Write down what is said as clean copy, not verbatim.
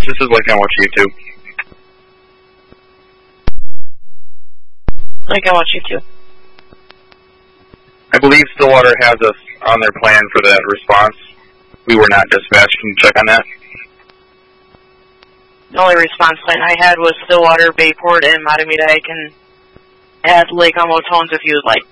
This is Lake on Watch YouTube. Lake on Watch YouTube. I believe Stillwater has us on their plan for that response. We were not dispatched. Can you check on that? The only response plan I had was Stillwater, Bayport, and Matamita. I can add Lake on Tones if you would like.